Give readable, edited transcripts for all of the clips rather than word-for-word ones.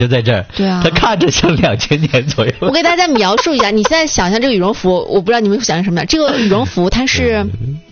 就在这儿。 对啊， 它看着像2000年左右。 我给大家描述一下，你现在想象这个羽绒服，我不知道你们想象什么样。这个羽绒服它是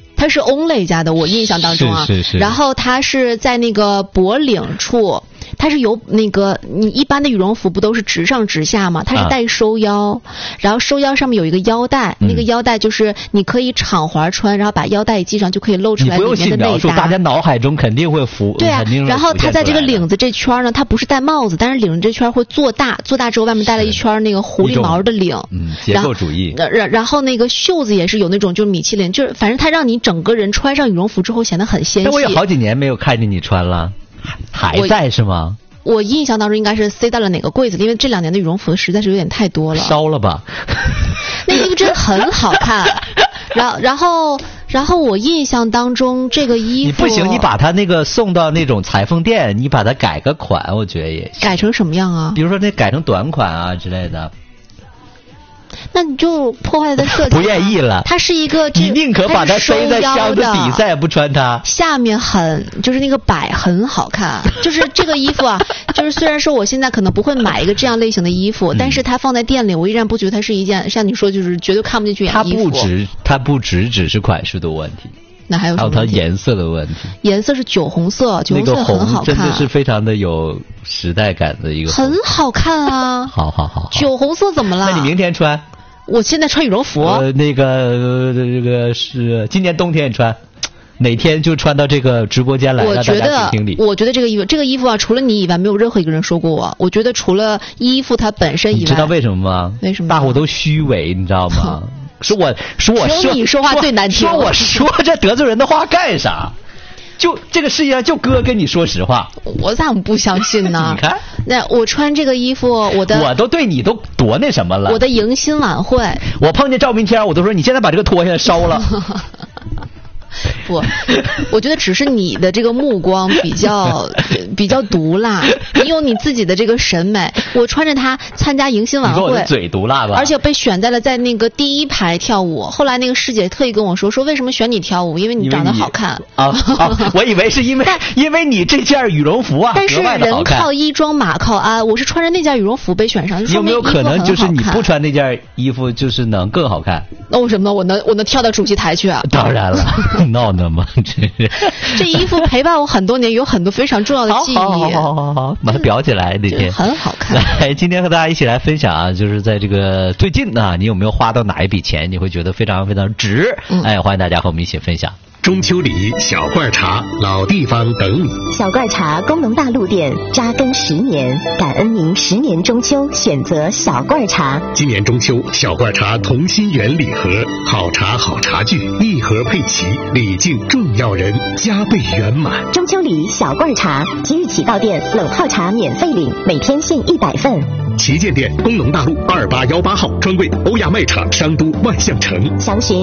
Only 家的，我印象当中啊， 是。 然后它是在那个脖领处。它是有那个你一般的羽绒服不都是直上直下吗？它是带收腰，然后收腰上面有一个腰带，那个腰带就是你可以敞怀穿，然后把腰带一系上就可以露出来里面的内搭。 大家脑海中肯定会浮。 对啊，然后它在这个领子这圈呢，它不是戴帽子，但是领子这圈会做大之后外面带了一圈那个狐狸毛的领。 结构主义。 然后那个袖子也是有那种就是米其林，就是反正它让你整个人穿上羽绒服之后显得很纤细。 但我有好几年没有看见你穿了。还在是吗？ 我印象当中应该是塞到了哪个柜子，因为这2年的羽绒服实在是有点太多了。 烧了吧？ 那衣服真的很好看。然后我印象当中这个衣服你不行，你把它那个送到那种裁缝店，你把它改个款，我觉得也行。 改成什么样啊？ 比如说那改成短款啊之类的。 那你就破坏它的设计。 不愿意了。 它是一个， 你宁可把它塞在箱子底下也不穿它。 下面就是那个摆很好看，就是这个衣服啊，就是虽然说我现在可能不会买一个这样类型的衣服，但是它放在店里，我依然不觉得它是一件像你说就是绝对看不进去眼的衣服。 它不只是款式的问题。 那还有什么？ 还有它颜色的问题。 颜色是酒红色，酒红色很好看， 真的是非常的有时代感的一个。 很好看啊！ 好。 酒红色怎么了？ 那你明天穿？ 我现在穿羽绒服。 这个是今年冬天穿，哪天就穿到这个直播间来，让大家听听理。 我觉得这个衣服啊，除了你以外，没有任何一个人说过我。我觉得除了衣服它本身以外， 你知道为什么吗？ 为什么？ 大伙都虚伪，你知道吗？说我只有你说话最难听。 说我说这得罪人的话干啥？就这个世界上就哥跟你说实话。 我咋不相信呢？ 你看， 那我穿这个衣服，我都对你都多那什么了。 我的迎新晚会， 我碰见赵明天，我都说你现在把这个脱下来烧了。 不，我觉得只是你的这个目光比较毒辣，你有你自己的这个审美。我穿着它参加迎新晚会， 你说我的嘴毒辣吧？ 而且被选在了在那个第1排跳舞。后来那个师姐特意跟我说为什么选你跳舞？因为你长得好看啊！我以为是因为你这件羽绒服啊， 但是人靠衣装马靠鞍，我是穿着那件羽绒服被选上， 有没有可能就是你不穿那件衣服就是能更好看？ 那为什么呢？我能跳到主席台去啊？ 当然了。闹呢吗？ 这衣服陪伴我很多年，有很多非常重要的记忆。 好，把它裱起来那天很好看。 来，今天和大家一起来分享啊，就是在这个最近啊，你有没有花到哪一笔钱，你会觉得非常非常值？欢迎大家和我们一起分享。 中秋礼小罐茶，老地方等你。 小罐茶工农大陆店扎根10年，感恩您10年中秋选择小罐茶。 今年中秋，小罐茶同心圆礼盒，好茶好茶具，一盒配齐，礼敬重要人，加倍圆满。 中秋礼小罐茶，即日起到店冷泡茶免费领，每天限100份。 旗舰店工农大路2818号，专柜欧亚卖场商都万象城。 详询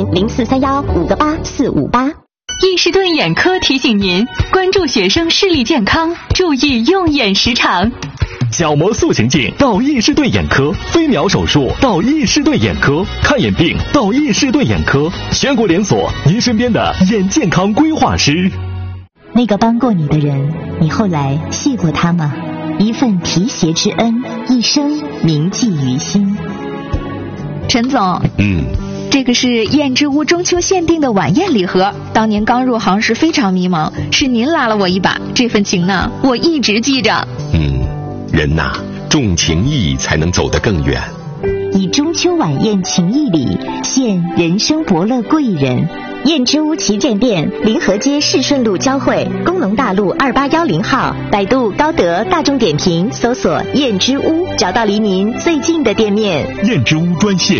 0431588458。 易士顿眼科提醒您关注学生视力健康，注意用眼时长。 角膜塑形镜到易士顿眼科，飞秒手术到易士顿眼科，看眼病到易士顿眼科，全国连锁，您身边的眼健康规划师。 那个帮过你的人，你后来谢过他吗？一份提携之恩，一生铭记于心。 陈总，这个是燕之屋中秋限定的晚宴礼盒，当年刚入行时非常迷茫，是您拉了我一把，这份情呢，我一直记着。 人呐，重情义才能走得更远。 以中秋晚宴情谊礼，献人生伯乐贵人。燕之屋旗舰店，临河街市顺路交汇，工农大路2810号，百度、高德、大众点评搜索燕之屋，找到离您最近的店面。 燕之屋专线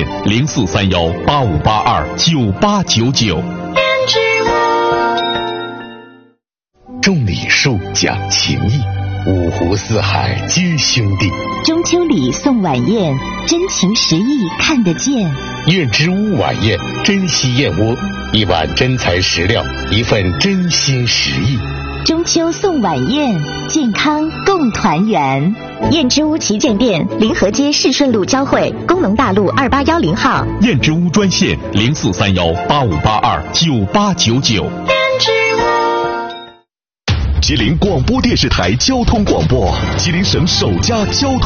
043185829899。 燕之屋，种礼树讲情义，五湖四海皆兄弟。 中秋礼送晚宴，真情实意看得见。 燕之屋晚宴，珍稀燕窝，一碗真材实料，一份真心实意。 中秋送晚宴，健康共团圆。燕之屋旗舰店，临河街市顺路交汇，工农大路2810号。 燕之屋专线043185829899。 燕之屋。 吉林广播电视台交通广播，吉林省首家交通